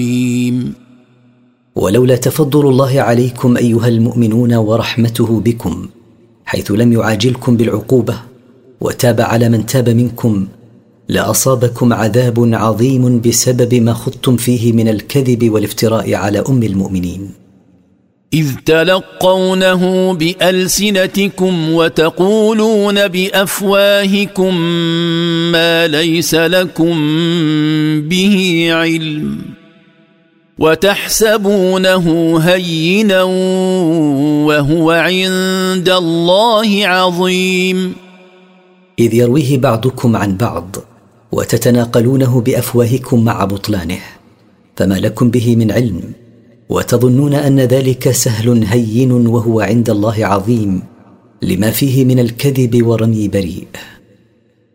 ولولا تفضل الله عليكم أيها المؤمنون ورحمته بكم حيث لم يعاجلكم بالعقوبة وتاب على من تاب منكم لأصابكم عذاب عظيم بسبب ما خضتم فيه من الكذب والافتراء على أم المؤمنين. إذ تلقونه بألسنتكم وتقولون بأفواهكم ما ليس لكم به علم وتحسبونه هينا وهو عند الله عظيم. إذ يرويه بعضكم عن بعض وتتناقلونه بأفواهكم مع بطلانه فما لكم به من علم وتظنون أن ذلك سهل هين وهو عند الله عظيم لما فيه من الكذب ورمي بريء.